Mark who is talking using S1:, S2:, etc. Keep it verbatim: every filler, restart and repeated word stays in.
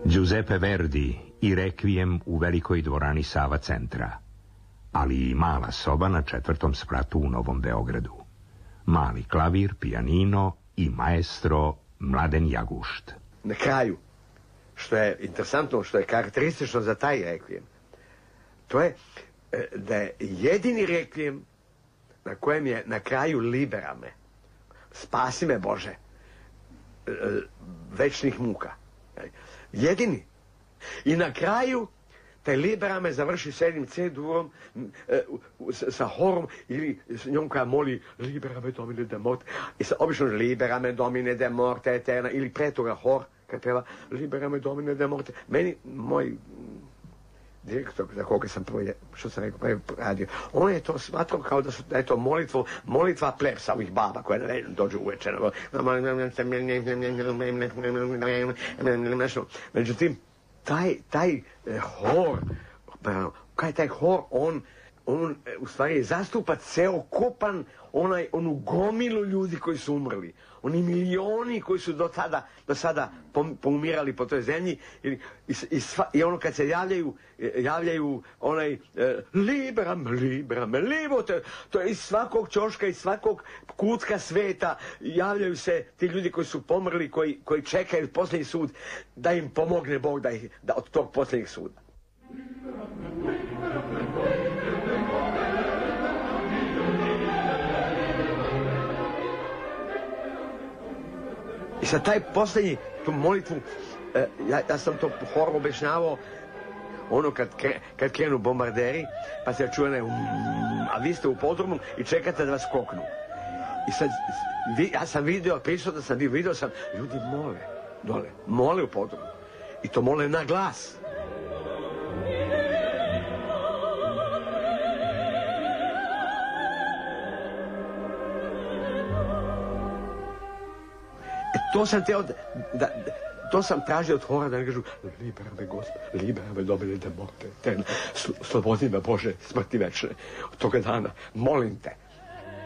S1: Giuseppe Verdi i Rekvijem u velikoj dvorani Sava centra, ali i mala soba na četvrtom spratu u Novom Beogradu. Mali klavir, pijanino i maestro Mladen Jagušt.
S2: Na kraju, što je interesantno, što je karakteristično za taj Rekvijem, to je da je jedini Rekvijem na kojem je na kraju Libera me, spasi me Bože, večnih muka. Jedini. I na kraju taj Libera me završi s jednim C-durom, sa horom, ili s njom koja moli Libera me domine de morte, i sa obično Libera me domine de morte eterna, ili pre toga hor, kad peva Libera me domine de morte. Meni, moj direktor, za koga sam prvo, što sam rekao, prvo radio, on je to smatrao kao da, su, da je to molitvo, molitva plebsa ovih baba koje ne dođu uveče. Međutim, taj, taj hor, kaj taj hor, on, on u stvari zastupa celokupan onaj, onu gomilu ljudi koji su umrli. Oni milioni koji su do tada, do sada poumirali po toj zemlji i, i, i, sva, i ono kad se javljaju, javljaju onaj e, liberam, liberam, libote, to je iz svakog ćoška, iz svakog kutka sveta javljaju se ti ljudi koji su pomrli, koji, koji čekaju posljednji sud, da im pomogne Bog da ih, da od tog posljednjeg suda. I sad taj posljednji, tu molitvu, eh, ja, ja sam to horom objašnjavao, ono kad, kre, kad krenu bombarderi, pa se čuje ne, um, a vi ste u podrumu i čekate da vas skoknu. I sad, vi, ja sam vidio, prisutno sam vidio, vidio sam, ljudi mole, dole, mole u podrumu. I to mole na glas. To sam teo da, da, to sam tražio od hora da ne kažu libera me Gospod, libera me domine de morte, slobodi me Bože, smrti večne. Od toga dana, molim te,